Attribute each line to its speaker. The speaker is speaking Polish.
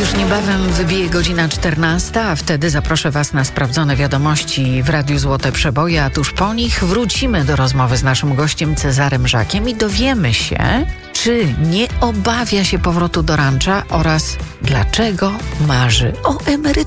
Speaker 1: Już niebawem wybije godzina 14, a wtedy zaproszę Was na sprawdzone wiadomości w Radiu Złote Przeboje, a tuż po nich wrócimy do rozmowy z naszym gościem Cezarym Żakiem i dowiemy się, czy nie obawia się powrotu do rancza oraz dlaczego marzy o emeryturze.